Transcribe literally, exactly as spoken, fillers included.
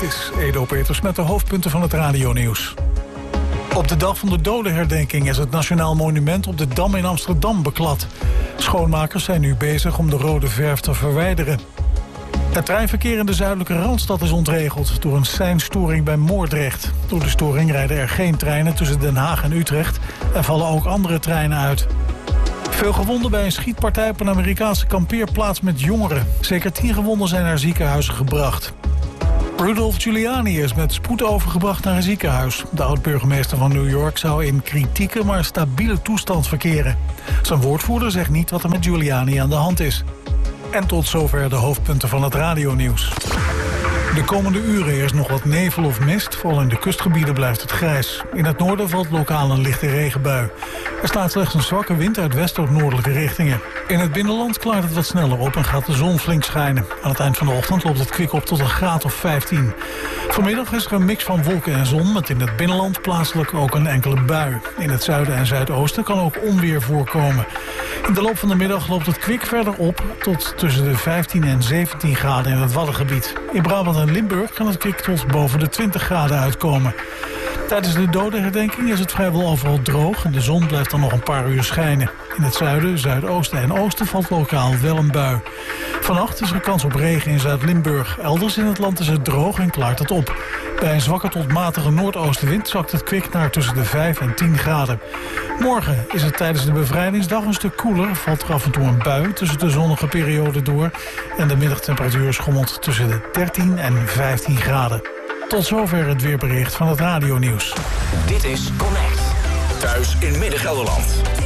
Dit is Edo Peters met de hoofdpunten van het radionieuws. Op de dag van de dodenherdenking is het Nationaal Monument op de Dam in Amsterdam beklad. Schoonmakers zijn nu bezig om de rode verf te verwijderen. Het treinverkeer in de zuidelijke Randstad is ontregeld door een seinstoring bij Moordrecht. Door de storing rijden er geen treinen tussen Den Haag en Utrecht en vallen ook andere treinen uit. Veel gewonden bij een schietpartij op een Amerikaanse kampeerplaats met jongeren. Zeker tien gewonden zijn naar ziekenhuizen gebracht. Rudolph Giuliani is met spoed overgebracht naar een ziekenhuis. De oud-burgemeester van New York zou in kritieke maar stabiele toestand verkeren. Zijn woordvoerder zegt niet wat er met Giuliani aan de hand is. En tot zover de hoofdpunten van het radionieuws. De komende uren is nog wat nevel of mist. Vooral in de kustgebieden blijft het grijs. In het noorden valt lokaal een lichte regenbui. Er staat slechts een zwakke wind uit west- tot noordelijke richtingen. In het binnenland klaart het wat sneller op en gaat de zon flink schijnen. Aan het eind van de ochtend loopt het kwik op tot een graad of vijftien. Vanmiddag is er een mix van wolken en zon, met in het binnenland plaatselijk ook een enkele bui. In het zuiden en zuidoosten kan ook onweer voorkomen. In de loop van de middag loopt het kwik verder op tot tussen de vijftien en zeventien graden in het Waddengebied. In Brabant en Limburg kan het kwik tot boven de twintig graden uitkomen. Tijdens de dodenherdenking is het vrijwel overal droog en de zon blijft dan nog een paar uur schijnen. In het zuiden, zuidoosten en oosten valt lokaal wel een bui. Vannacht is er kans op regen in Zuid-Limburg. Elders in het land is het droog en klaart het op. Bij een zwakke tot matige noordoostenwind zakt het kwik naar tussen de vijf en tien graden. Morgen is het tijdens de bevrijdingsdag een stuk koeler. Valt er af en toe een bui tussen de zonnige periode door. En de middagtemperatuur schommelt tussen de dertien en vijftien graden. Tot zover het weerbericht van het radionieuws. Dit is Connect. Thuis in Midden-Gelderland.